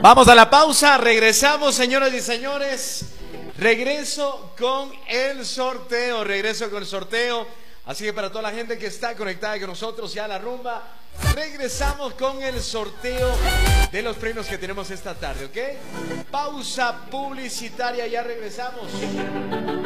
Vamos a la pausa, regresamos, señoras y señores. Regreso con el sorteo, Así que para toda la gente que está conectada con nosotros ya a la rumba, regresamos con el sorteo de los premios que tenemos esta tarde, ¿ok? Pausa publicitaria, ya regresamos.